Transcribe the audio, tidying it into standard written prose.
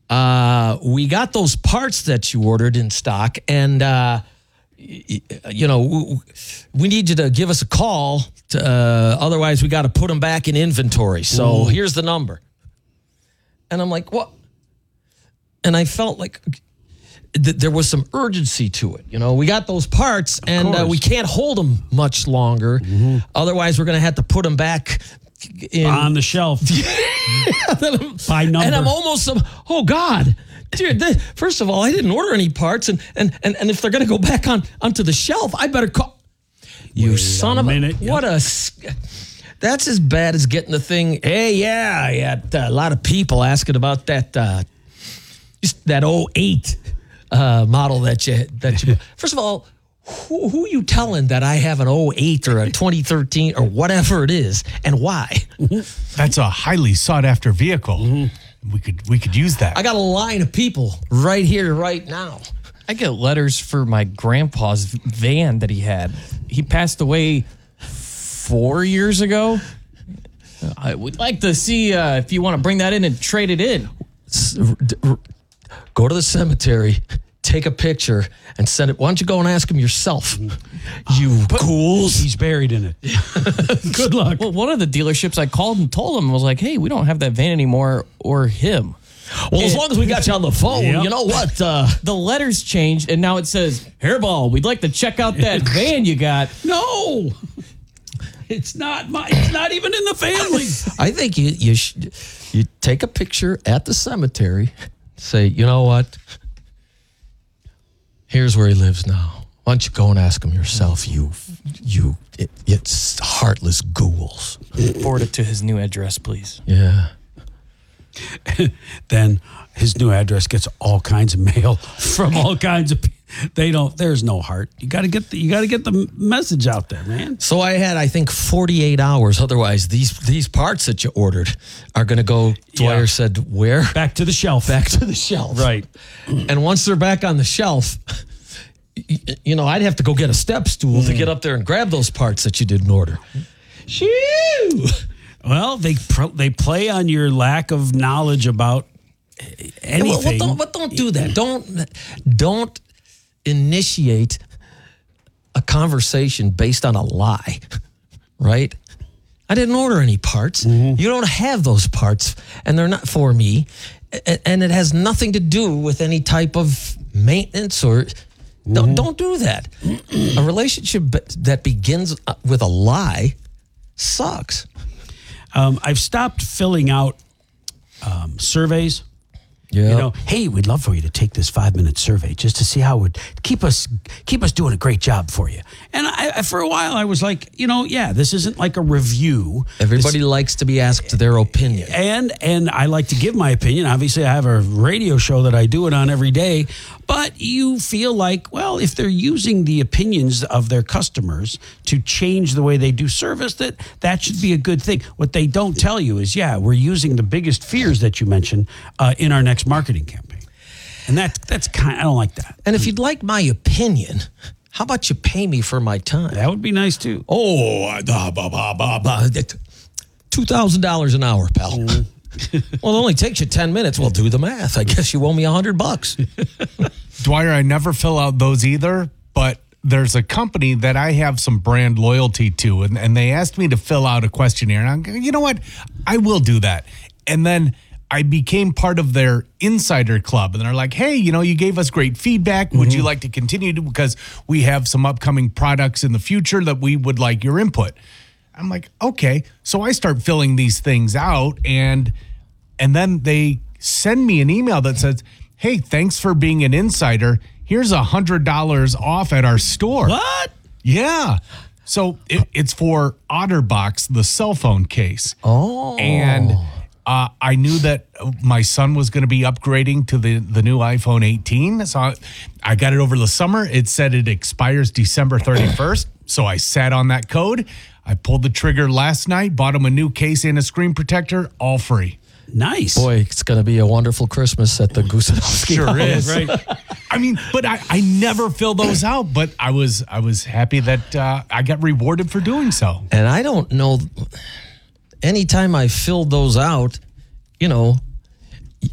we got those parts that you ordered in stock, and we need you to give us a call. Otherwise, we got to put them back in inventory. So here's the number. And I'm like, what? And I felt like there was some urgency to it. We got those parts, and we can't hold them much longer. Otherwise, we're going to have to put them back on the shelf by number. And I'm almost, oh God, dude! First of all, I didn't order any parts, and if they're going to go back onto the shelf, I better call. You son of a! What a! That's as bad as getting the thing. Hey, yeah, I had a lot of people asking about that. Just that 08 model that you. First of all, who you telling that I have an 08 or a 2013 or whatever it is, and why? That's a highly sought after vehicle. We could use that. I got a line of people right here, right now. I get letters for my grandpa's van that he had. He passed away 4 years ago. I would like to see if you want to bring that in and trade it in. Go to the cemetery, take a picture, and send it. Why don't you go and ask him yourself? You ghouls. He's buried in it. Good luck. Well, one of the dealerships I called and told him, I was like, hey, we don't have that van anymore or him. Well, as long as we got you on the phone, you know what? The letters changed, and now it says, Hairball, we'd like to check out that van you got. No. It's not even in the family. I think you take a picture at the cemetery, say, you know what? Here's where he lives now. Why don't you go and ask him yourself, it's heartless ghouls. Forward it to his new address, please. Yeah. Then his new address gets all kinds of mail from all kinds of people. There's no heart. You got to get the message out there, man. So I had, I think, 48 hours. Otherwise, these parts that you ordered are going to go, Dwyer said, where? Back to the shelf. Back to the shelf. Right. And once they're back on the shelf, I'd have to go get a step stool to get up there and grab those parts that you didn't order. Shoo! Well, they play on your lack of knowledge about anything. Well, don't do that. Don't initiate a conversation based on a lie, right? I didn't order any parts. You don't have those parts, and they're not for me, and it has nothing to do with any type of maintenance or. Don't do that. A relationship that begins with a lie sucks. I've stopped filling out surveys. Yeah. Hey, we'd love for you to take this 5-minute survey just to see how it would keep us doing a great job for you. And I for a while I was like, this isn't like a review. Everybody likes to be asked their opinion. And I like to give my opinion. Obviously, I have a radio show that I do it on every day. But you feel like, well, if they're using the opinions of their customers to change the way they do service, that should be a good thing. What they don't tell you is, we're using the biggest fears that you mentioned in our next marketing campaign. And that's I don't like that. And if you'd like my opinion, how about you pay me for my time? That would be nice too. Oh, $2,000 an hour, pal. Well, it only takes you 10 minutes. Well, do the math. I guess you owe me $100. Dwyer, I never fill out those either, but there's a company that I have some brand loyalty to, and they asked me to fill out a questionnaire. And I'm going, you know what? I will do that. And then I became part of their insider club, and they're like, hey, you gave us great feedback. Would you like to continue to, because we have some upcoming products in the future that we would like your input. I'm like, okay. So I start filling these things out, and then they send me an email that says, hey, thanks for being an insider. Here's $100 off at our store. What? Yeah. So it's for OtterBox, the cell phone case. Oh. And I knew that my son was going to be upgrading to the new iPhone 18. So I got it over the summer. It said it expires December 31st. So I sat on that code. I pulled the trigger last night, bought him a new case and a screen protector, all free. Nice. Boy, it's going to be a wonderful Christmas at the Gusanowski Sure house. is. Right. I mean, but I never fill those out, but I was happy that I got rewarded for doing so. And I don't know, anytime I filled those out,